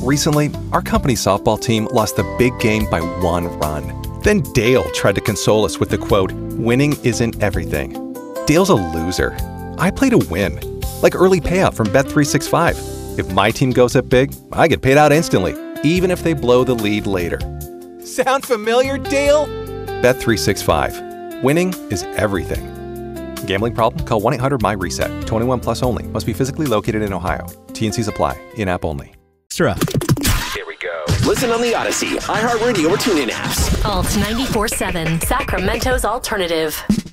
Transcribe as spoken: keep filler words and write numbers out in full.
Recently, our company's softball team lost the big game by one run. Then Dale tried to console us with the quote, "Winning isn't everything." Dale's a loser. I play to win. Like early payout from Bet three sixty-five. If my team goes up big, I get paid out instantly, even if they blow the lead later. Sound familiar, Dale? Bet three sixty-five. Winning is everything. Gambling problem? Call one eight hundred M Y reset. twenty-one plus only. Must be physically located in Ohio. T and Cs apply. In-app only. Extra. Here we go. Listen on the Odyssey, iHeartRadio, or TuneIn apps. Alt ninety-four seven, Sacramento's alternative.